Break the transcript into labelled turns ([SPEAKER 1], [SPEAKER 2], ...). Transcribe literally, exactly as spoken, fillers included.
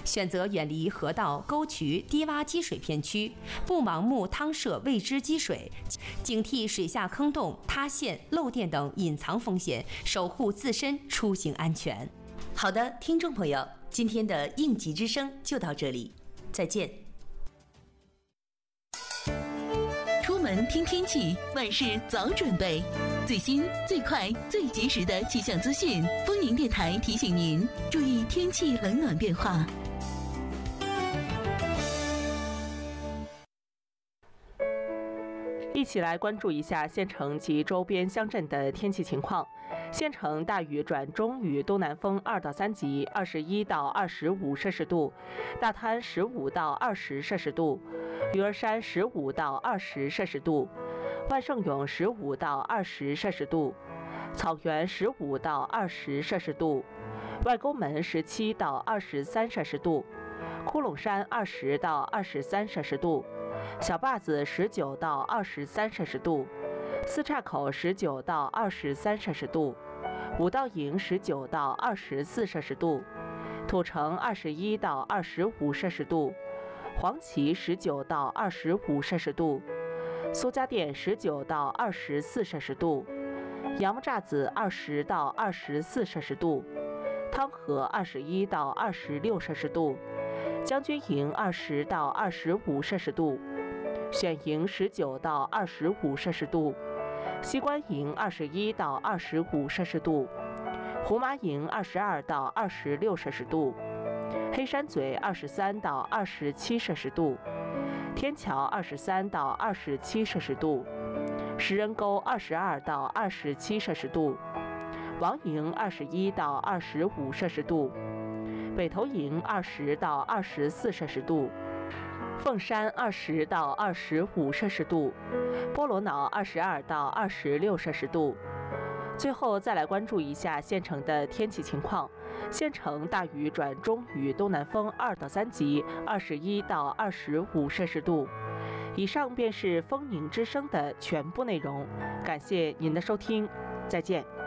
[SPEAKER 1] 选择远离河道、沟渠、低洼积水片区，不盲目趟涉未知积水，警惕水下坑洞、塌陷、漏电等隐藏风险，守护自身出行安全。好的，听众朋友，今天的应急之声就到这里，再见。
[SPEAKER 2] 出门听天气，万事早准备。最新、最快、最及时的气象资讯，丰宁电台提醒您注意天气冷暖变化。
[SPEAKER 3] 一起来关注一下县城及周边乡镇的天气情况。县城大雨转中雨，东南风二到三级，二十一到二十五摄氏度；大滩十五到二十摄氏度；驴儿山十五到二十摄氏度；万盛涌十五到二十摄氏度；草原十五到二十摄氏度；外沟门十七到二十三摄氏度；窟窿山二十到二十三摄氏度；小坝子十九到二十三摄氏度；四岔口十九到二十三摄氏度；五道营十九到二十四摄氏度；土城二十一到二十五摄氏度；黄岐十九到二十五摄氏度；苏家店十九到二十四摄氏度；杨木栅子二十到二十四摄氏度；汤河二十一到二十六摄氏度；将军营二十到二十五摄氏度；选营十九到二十五摄氏度；西关营二十一到二十五摄氏度；胡麻营二十二到二十六摄氏度；黑山嘴二十三到二十七摄氏度；天桥二十三到二十七摄氏度；石人沟二十二到二十七摄氏度；王营二十一到二十五摄氏度；北头营二十到二十四摄氏度；凤山二十到二十五摄氏度；波罗瑙二十二到二十六摄氏度。最后再来关注一下县城的天气情况。县城大雨转中雨，东南风二到三级，二十一到二十五摄氏度。以上便是丰宁之声的全部内容，感谢您的收听，再见。